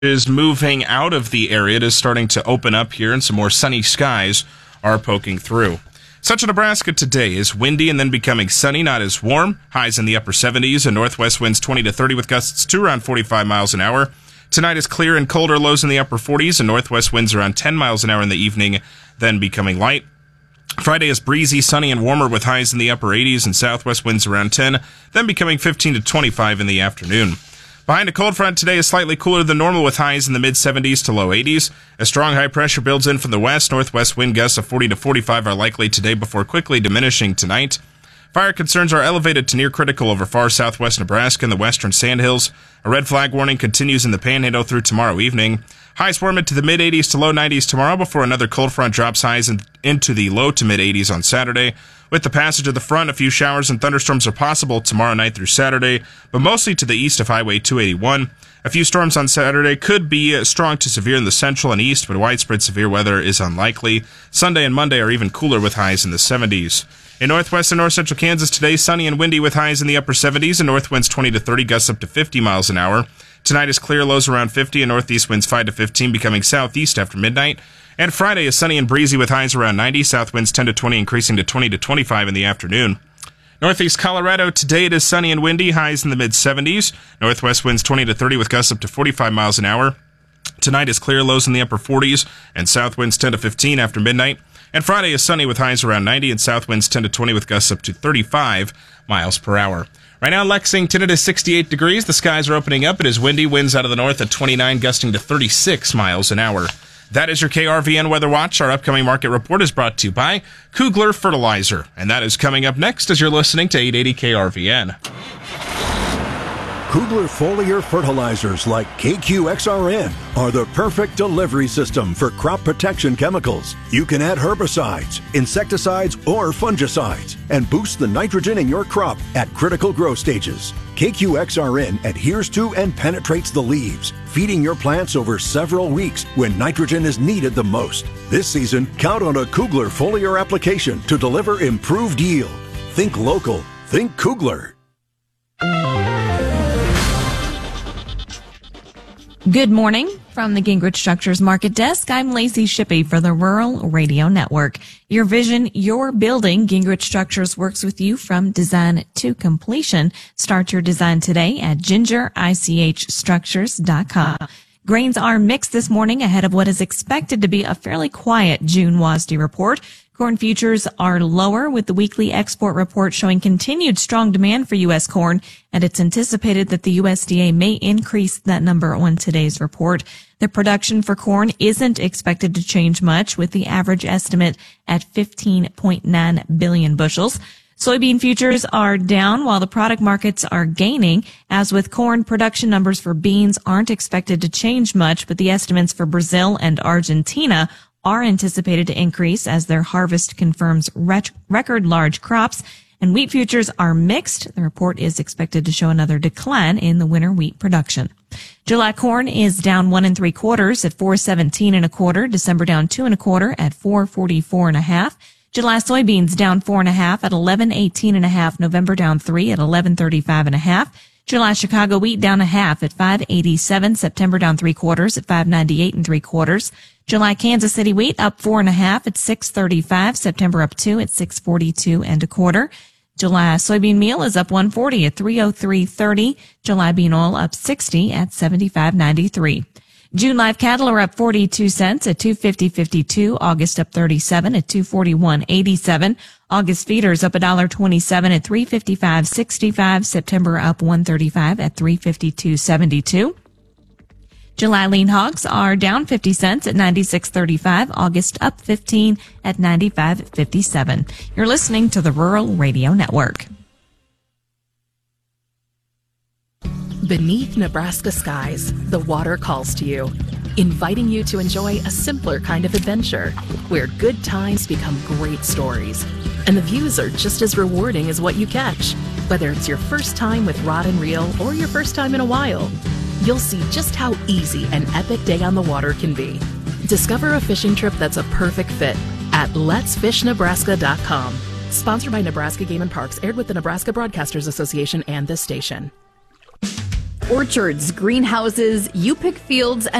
is moving out of the area. It is starting to open up here, and some more sunny skies are poking through. Central Nebraska today is windy and then becoming sunny, not as warm. Highs in the upper 70s and northwest winds 20 to 30 with gusts to around 45 miles an hour. Tonight is clear and colder, lows in the upper 40s and northwest winds around 10 miles an hour in the evening, then becoming light. Friday is breezy, sunny, and warmer with highs in the upper 80s and southwest winds around 10, then becoming 15 to 25 in the afternoon. Behind a cold front, today is slightly cooler than normal with highs in the mid-70s to low 80s. A strong high pressure builds in from the west. Northwest wind gusts of 40 to 45 are likely today before quickly diminishing tonight. Fire concerns are elevated to near critical over far southwest Nebraska and the western Sandhills. A red flag warning continues in the Panhandle through tomorrow evening. Highs warm into the mid-80s to low 90s tomorrow before another cold front drops highs into the low to mid-80s on Saturday. With the passage of the front, a few showers and thunderstorms are possible tomorrow night through Saturday, but mostly to the east of Highway 281. A few storms on Saturday could be strong to severe in the central and east, but widespread severe weather is unlikely. Sunday and Monday are even cooler with highs in the 70s. In northwest and north central Kansas today, sunny and windy with highs in the upper 70s and north winds 20 to 30, gusts up to 50 miles an hour. Tonight is clear, lows around 50 and northeast winds 5 to 15, becoming southeast after midnight. And Friday is sunny and breezy with highs around 90, south winds 10 to 20, increasing to 20 to 25 in the afternoon. Northeast Colorado, today it is sunny and windy, highs in the mid-70s. Northwest winds 20 to 30 with gusts up to 45 miles an hour. Tonight is clear, lows in the upper 40s, and south winds 10 to 15 after midnight. And Friday is sunny with highs around 90, and south winds 10 to 20 with gusts up to 35 miles per hour. Right now, Lexington, it is 68 degrees. The skies are opening up. It is windy, winds out of the north at 29, gusting to 36 miles an hour. That is your KRVN Weather Watch. Our upcoming market report is brought to you by Kugler Fertilizer. And that is coming up next as you're listening to 880 KRVN. Kugler foliar fertilizers like KQXRN are the perfect delivery system for crop protection chemicals. You can add herbicides, insecticides, or fungicides and boost the nitrogen in your crop at critical growth stages. KQXRN adheres to and penetrates the leaves, feeding your plants over several weeks when nitrogen is needed the most. This season, count on a Kugler foliar application to deliver improved yield. Think local. Think Kugler. Good morning from the Gingrich Structures Market Desk. I'm Lacey Shippey for the Rural Radio Network. Your vision, your building. Gingrich Structures works with you from design to completion. Start your design today at gingerichstructures.com. Grains are mixed this morning ahead of what is expected to be a fairly quiet June WASDE report. Corn futures are lower with the weekly export report showing continued strong demand for U.S. corn, and it's anticipated that the USDA may increase that number on today's report. The production for corn isn't expected to change much, with the average estimate at 15.9 billion bushels. Soybean futures are down while the product markets are gaining. As with corn, production numbers for beans aren't expected to change much, but the estimates for Brazil and Argentina are anticipated to increase as their harvest confirms record large crops. And wheat futures are mixed. The report is expected to show another decline in the winter wheat production. July corn is down 1 3/4 at 4.17 1/4. December down 2 1/4 at 4.44 1/2. July soybeans down 4 1/2 at 11.18 1/2. November down 3 at 11.35 1/2. July Chicago wheat down 1/2 at 5.87. September down 3/4 at 5.98 3/4. July Kansas City wheat up 4 1/2 at 6.35. September up 2 at 6.42 1/4. July soybean meal is up 1.40 at 3.03.30. July bean oil up 60 at 75.93. June live cattle are up 42 cents at 250.52. August up 37 at 241.87. August feeders up $1.27 at 355.65. September up 135 at 352.72. July lean hogs are down 50 cents at 96.35. August up 15 at 95.57. You're listening to the Rural Radio Network. Beneath Nebraska skies, the water calls to you, inviting you to enjoy a simpler kind of adventure where good times become great stories. And the views are just as rewarding as what you catch. Whether it's your first time with rod and reel or your first time in a while, you'll see just how easy an epic day on the water can be. Discover a fishing trip that's a perfect fit at letsfishnebraska.com. Sponsored by Nebraska Game and Parks, aired with the Nebraska Broadcasters Association and this station. Orchards, greenhouses, you pick fields, and